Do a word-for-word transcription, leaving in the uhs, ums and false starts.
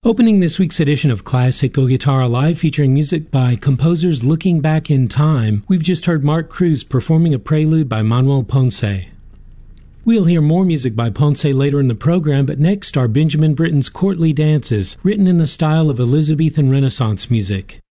Opening this week's edition of Classical Guitar Live, featuring music by composers looking back in time, we've just heard Mark Cruz performing a prelude by Manuel Ponce. We'll hear more music by Ponce later in the program, but next are Benjamin Britten's courtly dances, written in the style of Elizabethan Renaissance music.